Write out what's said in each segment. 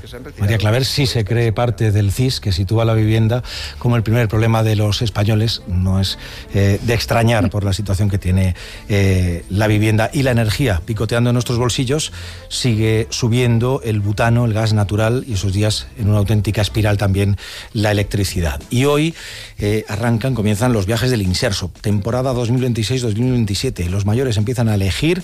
María Claver, sí se cree parte del CIS, que sitúa la vivienda como el primer problema de los españoles. No es de extrañar por la situación que tiene la vivienda y la energía picoteando en nuestros bolsillos. Sigue subiendo el butano, el gas natural, y esos días en una auténtica espiral también la electricidad. Y hoy comienzan los viajes del Inserso, temporada 2026-2027. Los mayores empiezan a elegir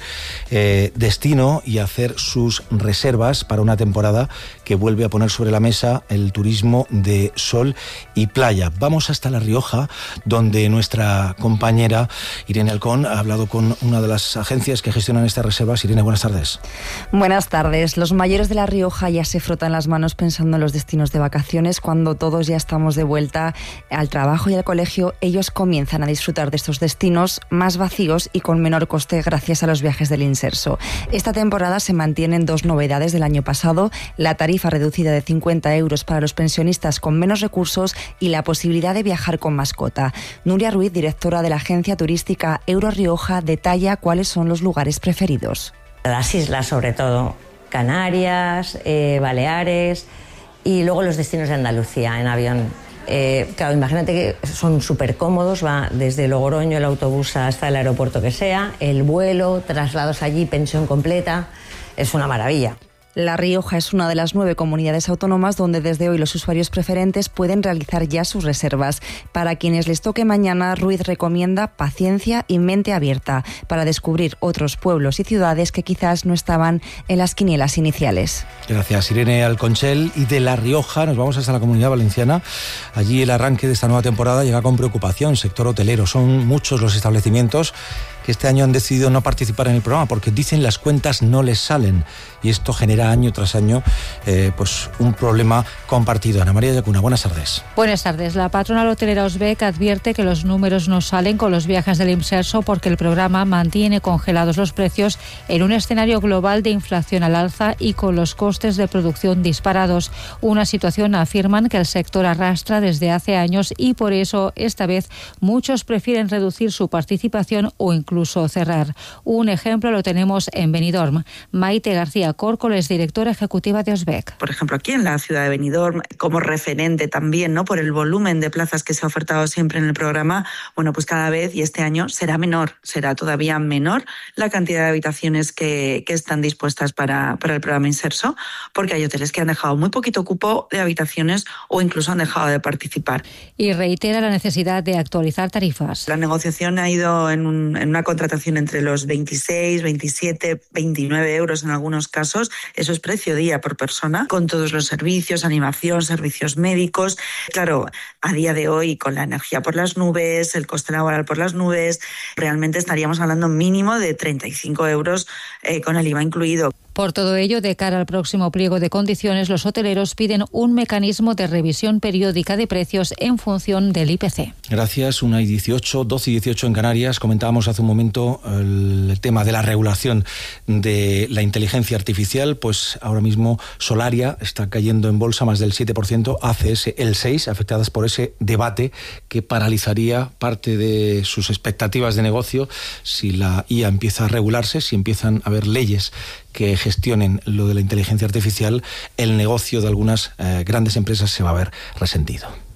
destino y a hacer sus reservas para una temporada que vuelve a poner sobre la mesa el turismo de sol y playa. Vamos hasta La Rioja, donde nuestra compañera Irene Halcón ha hablado con una de las agencias que gestionan estas reservas. Irene, buenas tardes. Buenas tardes. Los mayores de La Rioja ya se frotan las manos pensando en los destinos de vacaciones. Cuando todos ya estamos de vuelta al trabajo y al colegio, ellos comienzan a disfrutar de estos destinos más vacíos y con menor coste gracias a los viajes del Inserso. Esta temporada se mantienen dos novedades del año pasado: la tarifa reducida de 50 euros para los pensionistas con menos recursos y la posibilidad de viajar con mascota. Nuria Ruiz, directora de la agencia turística Euro Rioja, detalla cuáles son los lugares preferidos. Las islas, sobre todo, Canarias, Baleares y luego los destinos de Andalucía en avión. Claro, imagínate que son súper cómodos, va desde Logroño el autobús hasta el aeropuerto que sea, el vuelo, traslados allí, pensión completa, es una maravilla. La Rioja es una de las 9 comunidades autónomas donde desde hoy los usuarios preferentes pueden realizar ya sus reservas. Para quienes les toque mañana, Ruiz recomienda paciencia y mente abierta para descubrir otros pueblos y ciudades que quizás no estaban en las quinielas iniciales. Gracias, Irene Alconchel. Y de La Rioja nos vamos hasta la Comunidad Valenciana. Allí el arranque de esta nueva temporada llega con preocupación. Sector hotelero, son muchos los establecimientos que este año han decidido no participar en el programa porque dicen las cuentas no les salen, y esto genera año tras año pues un problema compartido. Ana María Yacuna, buenas tardes. Buenas tardes. La patronal hotelera Osbec advierte que los números no salen con los viajes del Inserso porque el programa mantiene congelados los precios en un escenario global de inflación al alza y con los costes de producción disparados. Una situación, afirman, que el sector arrastra desde hace años y por eso esta vez muchos prefieren reducir su participación o incluso cerrar. Un ejemplo lo tenemos en Benidorm. Maite García Córcoles, directora ejecutiva de Osbec. Por ejemplo, aquí en la ciudad de Benidorm, como referente también, ¿no?, por el volumen de plazas que se ha ofertado siempre en el programa, bueno, pues cada vez, y este año será todavía menor la cantidad de habitaciones que están dispuestas para el programa Inserso, porque hay hoteles que han dejado muy poquito cupo de habitaciones o incluso han dejado de participar. Y reitera la necesidad de actualizar tarifas. La negociación ha ido en una contratación entre los 26, 27, 29 euros en algunos casos. Eso es precio día por persona, con todos los servicios, animación, servicios médicos. Claro, a día de hoy, con la energía por las nubes, el coste laboral por las nubes, realmente estaríamos hablando mínimo de 35 euros con el IVA incluido. Por todo ello, de cara al próximo pliego de condiciones, los hoteleros piden un mecanismo de revisión periódica de precios en función del IPC. Gracias. 1:18, 12:18 en Canarias. Comentábamos hace un momento el tema de la regulación de la inteligencia artificial. Pues ahora mismo Solaria está cayendo en bolsa más del 7%, ACS el 6%, afectadas por ese debate que paralizaría parte de sus expectativas de negocio si la IA empieza a regularse, si empiezan a haber leyes que gestionen lo de la inteligencia artificial. El negocio de algunas grandes empresas se va a ver resentido.